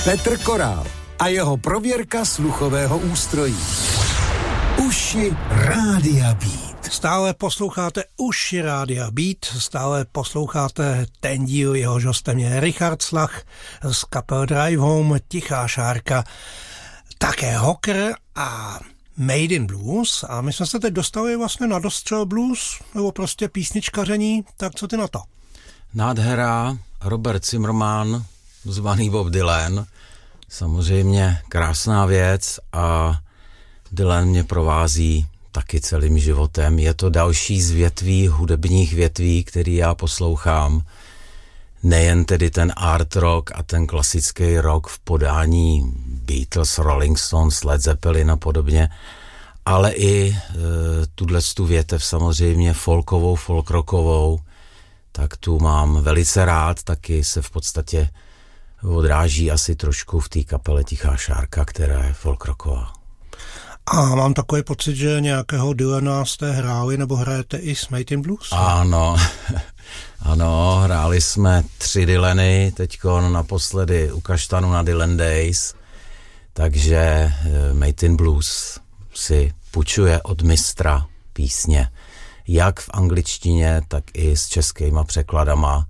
Petr Korál a jeho prověrka sluchového ústrojí. Uši Rádia Beat. Stále posloucháte Uši Rádia Beat, stále posloucháte ten díl, jehož hostem je Richard Slach z kapel Drive Home, Tichá šárka, také Hocker a Made in Blues. A my jsme se teď dostali vlastně na dostřel blues, nebo prostě písničkaření, tak co ty na to? Nádhera, Robert Zimmerman, zvaný Bob Dylan, samozřejmě krásná věc a Dylan mě provází taky celým životem. Je to další z větví, hudebních větví, který já poslouchám. Nejen tedy ten art rock a ten klasický rock v podání Beatles, Rolling Stones, Led Zeppelin a podobně, ale i tu větev samozřejmě folkovou, folkrockovou, tak tu mám velice rád, taky se v podstatě odráží asi trošku v té kapele Tichá šárka, která je folkrocková. A mám takový pocit, že nějakého Dylana jste hráli nebo hrajete i s Made in Blues? Ano, ano, hráli jsme 3 Dylany, teďko naposledy u Kaštanu na Dylan Days, takže Made in Blues si půjčuje od mistra písně, jak v angličtině, tak i s českýma překladama.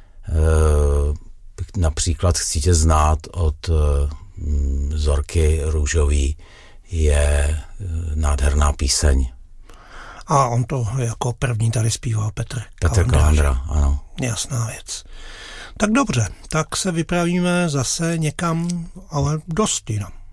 Například Chcíte znát od Zorky Růžový je nádherná píseň. A on to jako první tady zpíval Petr Kalandra, ano. Jasná věc. Tak dobře, tak se vypravíme zase někam, ale dost jinam.